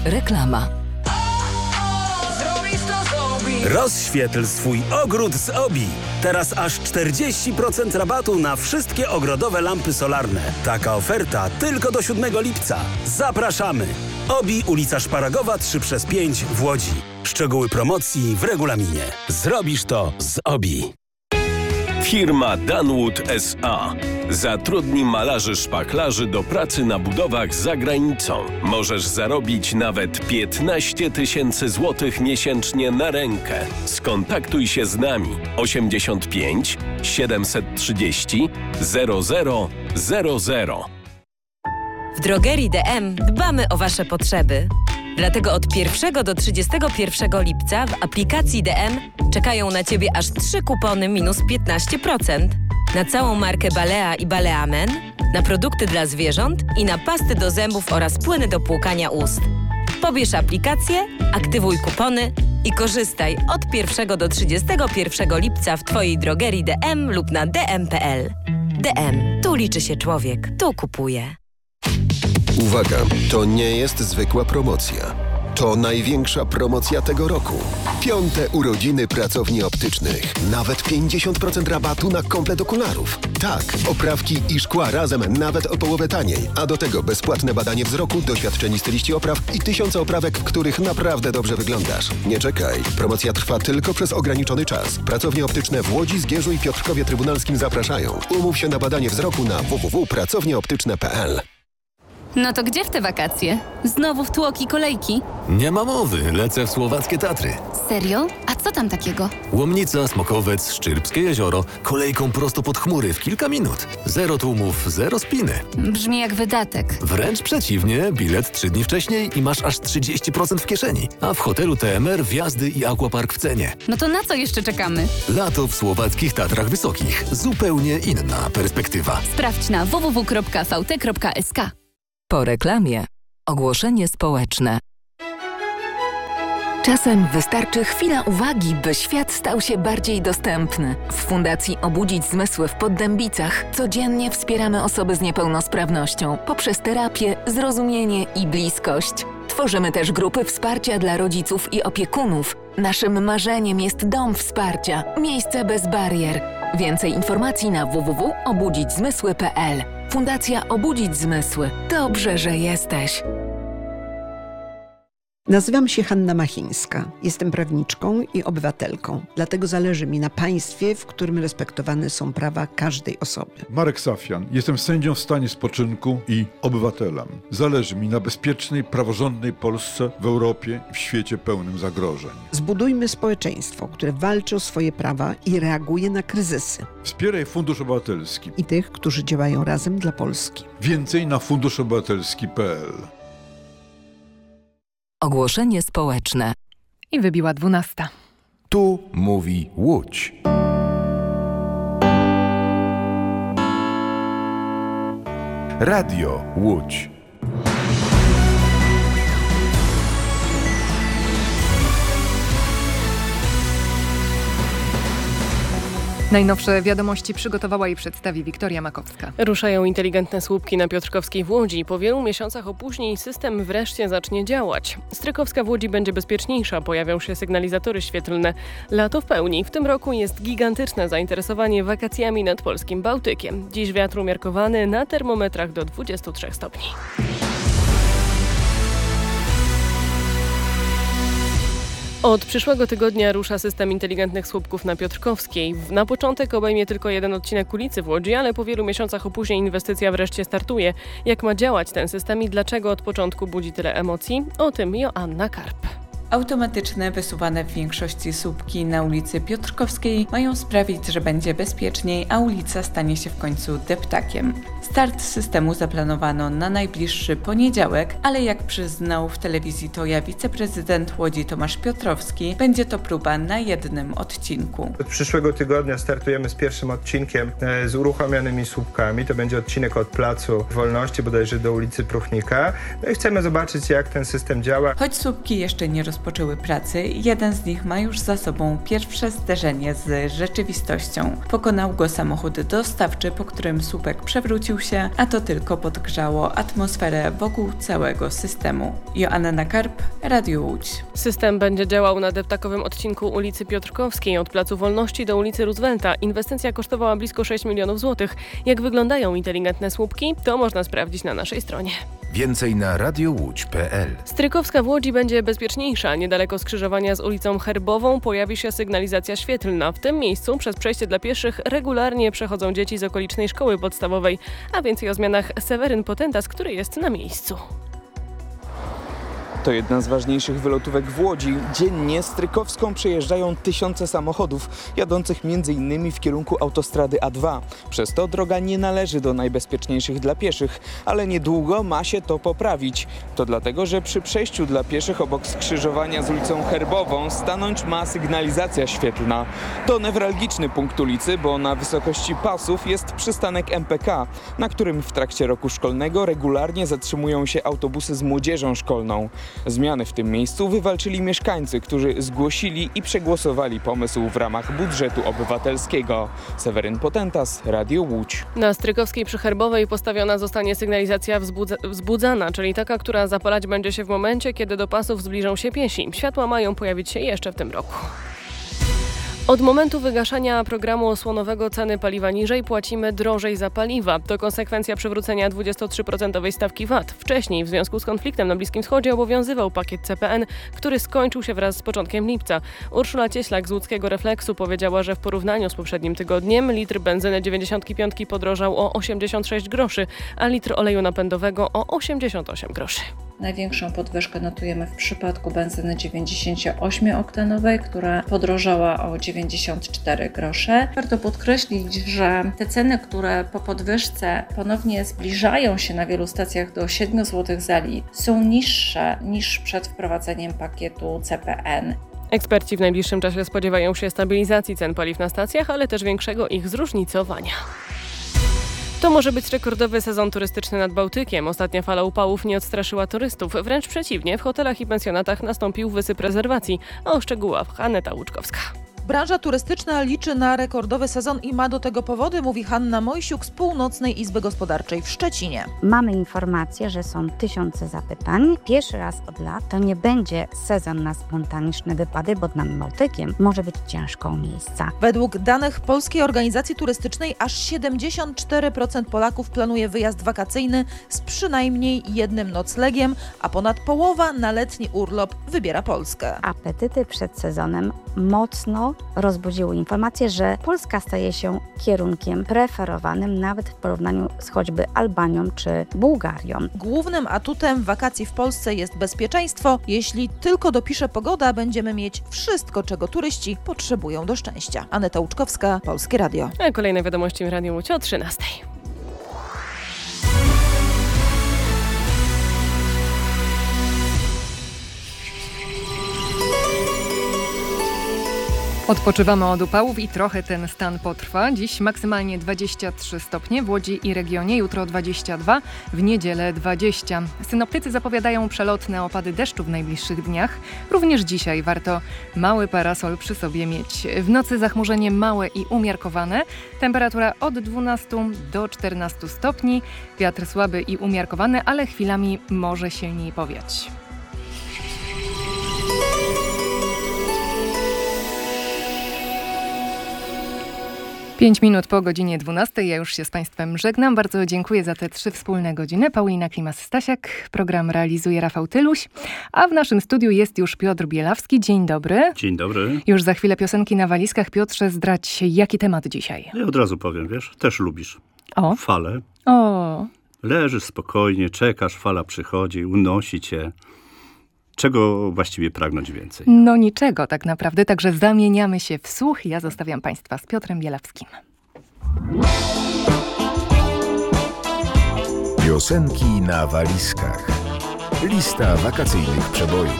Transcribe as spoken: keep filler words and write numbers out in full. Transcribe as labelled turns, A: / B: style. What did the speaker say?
A: Reklama.
B: Rozświetl swój ogród z Obi. Teraz aż czterdzieści procent rabatu na wszystkie ogrodowe lampy solarne. Taka oferta tylko do siódmego lipca. Zapraszamy! Obi, ulica Szparagowa trzy przez pięć w Łodzi. Szczegóły promocji w regulaminie. Zrobisz to z Obi.
C: Firma Danwood S A zatrudni malarzy szpachlarzy do pracy na budowach za granicą. Możesz zarobić nawet piętnaście tysięcy złotych miesięcznie na rękę. Skontaktuj się z nami osiemdziesiąt pięć siedemset trzydzieści zero zero zero zero.
D: W drogerii D M dbamy o Wasze potrzeby. Dlatego od pierwszego do trzydziestego pierwszego lipca w aplikacji D M czekają na Ciebie aż trzy kupony minus piętnaście procent. Na całą markę Balea i Balea Men, na produkty dla zwierząt i na pasty do zębów oraz płyny do płukania ust. Pobierz aplikację, aktywuj kupony i korzystaj od pierwszego do trzydziestego pierwszego lipca w Twojej drogerii D M lub na d m kropka p l. D M. Tu liczy się człowiek. Tu kupuje.
E: Uwaga, to nie jest zwykła promocja. To największa promocja tego roku. Piąte urodziny pracowni optycznych. Nawet pięćdziesiąt procent rabatu na komplet okularów. Tak, oprawki i szkła razem nawet o połowę taniej. A do tego bezpłatne badanie wzroku, doświadczeni styliści opraw i tysiące oprawek, w których naprawdę dobrze wyglądasz. Nie czekaj. Promocja trwa tylko przez ograniczony czas. Pracownie optyczne w Łodzi, Zgierzu i Piotrkowie Trybunalskim zapraszają. Umów się na badanie wzroku na w w w kropka pracownie optyczne kropka p l.
F: No to gdzie w te wakacje? Znowu w tłoki kolejki?
G: Nie ma mowy, lecę w słowackie Tatry.
F: Serio? A co tam takiego?
G: Łomnica, Smokowiec, Szczyrbskie jezioro, kolejką prosto pod chmury w kilka minut. Zero tłumów, zero spiny.
F: Brzmi jak wydatek.
G: Wręcz przeciwnie, bilet trzy dni wcześniej i masz aż trzydzieści procent w kieszeni. A w hotelu T M R wjazdy i aquapark w cenie.
F: No to na co jeszcze czekamy?
G: Lato w słowackich Tatrach Wysokich. Zupełnie inna perspektywa.
F: Sprawdź na w w w kropka v t kropka s k.
A: Po reklamie ogłoszenie społeczne. Czasem wystarczy chwila uwagi, by świat stał się bardziej dostępny. W Fundacji Obudzić Zmysły w Poddębicach codziennie wspieramy osoby z niepełnosprawnością poprzez terapię, zrozumienie i bliskość. Tworzymy też grupy wsparcia dla rodziców i opiekunów. Naszym marzeniem jest dom wsparcia, miejsce bez barier. Więcej informacji na w w w kropka obudzić zmysły kropka p l. Fundacja Obudzić Zmysły. Dobrze, że jesteś.
H: Nazywam się Hanna Machińska. Jestem prawniczką i obywatelką. Dlatego zależy mi na państwie, w którym respektowane są prawa każdej osoby.
I: Marek Safian. Jestem sędzią w stanie spoczynku i obywatelem. Zależy mi na bezpiecznej, praworządnej Polsce w Europie i w świecie pełnym zagrożeń.
H: Zbudujmy społeczeństwo, które walczy o swoje prawa i reaguje na kryzysy.
I: Wspieraj Fundusz Obywatelski
H: I tych, którzy działają razem dla Polski.
I: Więcej na fundusz obywatelski kropka p l.
A: Ogłoszenie społeczne.
J: I wybiła dwunasta.
K: Tu mówi Łódź. Radio Łódź.
J: Najnowsze wiadomości przygotowała i przedstawi Wiktoria Makowska.
L: Ruszają inteligentne słupki na Piotrkowskiej w Łodzi. Po wielu miesiącach opóźnień system wreszcie zacznie działać. Strykowska w Łodzi będzie bezpieczniejsza. Pojawią się sygnalizatory świetlne. Lato w pełni. W tym roku jest gigantyczne zainteresowanie wakacjami nad polskim Bałtykiem. Dziś wiatr umiarkowany na termometrach do dwudziestu trzech stopni. Od przyszłego tygodnia rusza system inteligentnych słupków na Piotrkowskiej. Na początek obejmie tylko jeden odcinek ulicy w Łodzi, ale po wielu miesiącach opóźnień inwestycja wreszcie startuje. Jak ma działać ten system i dlaczego od początku budzi tyle emocji? O tym Joanna Karp.
M: Automatyczne, wysuwane w większości słupki na ulicy Piotrkowskiej mają sprawić, że będzie bezpieczniej, a ulica stanie się w końcu deptakiem. Start systemu zaplanowano na najbliższy poniedziałek, ale jak przyznał w telewizji Toja wiceprezydent Łodzi Tomasz Piotrowski, będzie to próba na jednym odcinku.
N: Od przyszłego tygodnia startujemy z pierwszym odcinkiem z uruchomionymi słupkami. To będzie odcinek od Placu Wolności, bodajże do ulicy Pruchnika. No i chcemy zobaczyć, jak ten system działa.
M: Choć słupki jeszcze nie rozpoczęły pracy, jeden z nich ma już za sobą pierwsze zderzenie z rzeczywistością. Pokonał go samochód dostawczy, po którym słupek przewrócił zmieścił się, a to tylko podgrzało atmosferę wokół całego systemu. Joanna Karp, Radio Łódź.
L: System będzie działał na deptakowym odcinku ulicy Piotrkowskiej od Placu Wolności do ulicy Roosevelta. Inwestycja kosztowała blisko sześć milionów złotych. Jak wyglądają inteligentne słupki, to można sprawdzić na naszej stronie.
K: Więcej na radiołódź kropka pe el.
L: Strykowska w Łodzi będzie bezpieczniejsza. Niedaleko skrzyżowania z ulicą Herbową pojawi się sygnalizacja świetlna. W tym miejscu przez przejście dla pieszych regularnie przechodzą dzieci z okolicznej szkoły podstawowej. A więcej o zmianach Seweryn Potentas, który jest na miejscu.
O: To jedna z ważniejszych wylotówek w Łodzi. Dziennie Strykowską przejeżdżają tysiące samochodów, jadących między innymi w kierunku autostrady A dwa. Przez to droga nie należy do najbezpieczniejszych dla pieszych, ale niedługo ma się to poprawić. To dlatego, że przy przejściu dla pieszych obok skrzyżowania z ulicą Herbową stanąć ma sygnalizacja świetlna. To newralgiczny punkt ulicy, bo na wysokości pasów jest przystanek M P K, na którym w trakcie roku szkolnego regularnie zatrzymują się autobusy z młodzieżą szkolną. Zmiany w tym miejscu wywalczyli mieszkańcy, którzy zgłosili i przegłosowali pomysł w ramach budżetu obywatelskiego. Seweryn Potentas, Radio Łódź.
L: Na Strykowskiej przy Herbowej postawiona zostanie sygnalizacja wzbudza, wzbudzana, czyli taka, która zapalać będzie się w momencie, kiedy do pasów zbliżą się piesi. Światła mają pojawić się jeszcze w tym roku. Od momentu wygaszania programu osłonowego ceny paliwa niżej, płacimy drożej za paliwa. To konsekwencja przywrócenia dwudziestotrzyprocentowej stawki V A T. Wcześniej w związku z konfliktem na Bliskim Wschodzie obowiązywał pakiet C P N, który skończył się wraz z początkiem lipca. Urszula Cieślak z łódzkiego Refleksu powiedziała, że w porównaniu z poprzednim tygodniem litr benzyny dziewięćdziesiąt pięć podrożał o osiemdziesiąt sześć groszy, a litr oleju napędowego o osiemdziesiąt osiem groszy.
P: Największą podwyżkę notujemy w przypadku benzyny dziewięćdziesięcioosmioktanowej, która podrożała o dziewięćdziesiąt cztery grosze. Warto podkreślić, że te ceny, które po podwyżce ponownie zbliżają się na wielu stacjach do siedem złotych za litr, są niższe niż przed wprowadzeniem pakietu C P N.
L: Eksperci w najbliższym czasie spodziewają się stabilizacji cen paliw na stacjach, ale też większego ich zróżnicowania. To może być rekordowy sezon turystyczny nad Bałtykiem. Ostatnia fala upałów nie odstraszyła turystów. Wręcz przeciwnie, w hotelach i pensjonatach nastąpił wysyp rezerwacji. A o szczegółach Aneta Łuczkowska.
Q: Branża turystyczna liczy na rekordowy sezon i ma do tego powody, mówi Hanna Mojsiuk z Północnej Izby Gospodarczej w Szczecinie.
R: Mamy informację, że są tysiące zapytań. Pierwszy raz od lat to nie będzie sezon na spontaniczne wypady, bo nad Bałtykiem może być ciężko o miejsca.
Q: Według danych Polskiej Organizacji Turystycznej aż siedemdziesiąt cztery procent Polaków planuje wyjazd wakacyjny z przynajmniej jednym noclegiem, a ponad połowa na letni urlop wybiera Polskę.
R: Apetyty przed sezonem mocno rozbudziły informację, że Polska staje się kierunkiem preferowanym nawet w porównaniu z choćby Albanią czy Bułgarią.
Q: Głównym atutem wakacji w Polsce jest bezpieczeństwo. Jeśli tylko dopisze pogoda, będziemy mieć wszystko, czego turyści potrzebują do szczęścia. Aneta Łuczkowska, Polskie Radio.
L: A kolejne wiadomości w Radiu Łódź o trzynastej.
J: Odpoczywamy od upałów i trochę ten stan potrwa. Dziś maksymalnie dwadzieścia trzy stopnie w Łodzi i regionie, jutro dwadzieścia dwa, w niedzielę dwadzieścia. Synoptycy zapowiadają przelotne opady deszczu w najbliższych dniach. Również dzisiaj warto mały parasol przy sobie mieć. W nocy zachmurzenie małe i umiarkowane. Temperatura od dwunastu do czternastu stopni. Wiatr słaby i umiarkowany, ale chwilami może silniej powiać. Pięć minut po godzinie dwunastej. Ja już się z Państwem żegnam. Bardzo dziękuję za te trzy wspólne godziny. Paulina Klimas-Stasiak. Program realizuje Rafał Tyluś. A w naszym studiu jest już Piotr Bielawski. Dzień dobry.
S: Dzień dobry.
J: Już za chwilę piosenki na walizkach. Piotrze, zdradź, jaki temat dzisiaj?
S: Ja od razu powiem, wiesz, też lubisz.
J: O.
S: Falę.
J: O.
S: Leżysz spokojnie, czekasz, fala przychodzi, unosi cię. Czego właściwie pragnąć więcej?
J: No niczego tak naprawdę, także zamieniamy się w słuch. Ja zostawiam Państwa z Piotrem Bielawskim.
K: Piosenki na walizkach. Lista wakacyjnych przebojów.